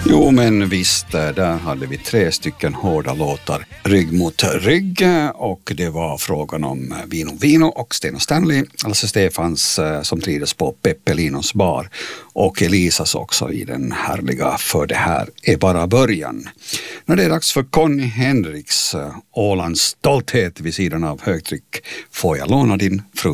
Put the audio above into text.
Jo, men visst, där hade vi 3 stycken hårda låtar rygg mot rygg, och det var frågan om Vino Vino och Sten och Stanley, alltså Stefans som trivdes på Peppelinos bar, och Elisas också i den härliga För det här är bara början. När det är dags för Conny Henriks Ålands stolthet vid sidan av högtryck, Får jag låna din fru?